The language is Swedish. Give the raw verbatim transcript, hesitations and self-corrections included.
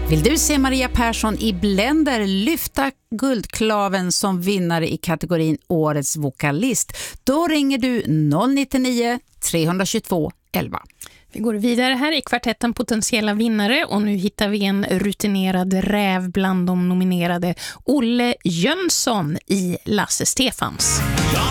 Vill du se Maria Persson i Blender lyfta guldklaven som vinnare i kategorin Årets vokalist? Då ringer du noll nio nio tre två två elva. Vi går vidare här i kvartetten potentiella vinnare och nu hittar vi en rutinerad räv bland de nominerade, Olle Jönsson i Lasse Stefans.